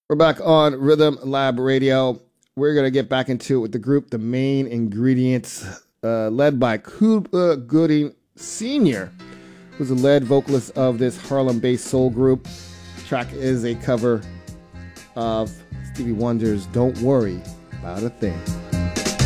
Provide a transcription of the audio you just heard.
We're back on Rhythm Lab Radio. We're going to get back into it with the group The Main Ingredients, led by Cuba Gooding Sr., who's the lead vocalist of this Harlem-based soul group. The track is a cover of Stevie Wonder's Don't Worry About a Thing.